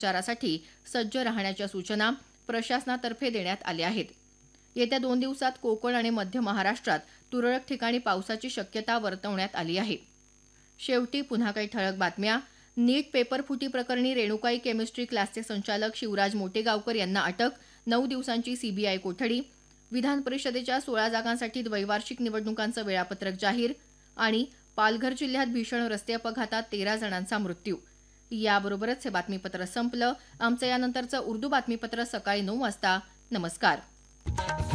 उपचारासाठी सज्ज राहण्याच्या सूचना प्रशासनातर्फे देण्यात आल्या आहेत. येत्या 2 दिवसात कोकण आणि मध्य महाराष्ट्रात तुरळक ठिकाणी पावसाची शक्यता वर्तवण्यात आली आहे. शेवटी पुन्हा काही ठळक बातम्या. नीट पेपर फुटी प्रकरणी रेणुकाई केमिस्ट्री क्लासचे संचालक शिवराज मोटेगावकर यांना अटक. 9 दिवसांची सीबीआय कोठडी. विधान परिषदेच्या 16 जागांसाठी द्वैवार्षिक निवडणुकांचं वेळापत्रक जाहीर. आणि पालघर जिल्ह्यात भीषण रस्ते अपघातात 13 जणांचा मृत्यू. याबरोबरच हे बातमीपत्र संपलं. आमचं यानंतरचं उर्दू बातमीपत्र सकाळी 9 वाजता. नमस्कार.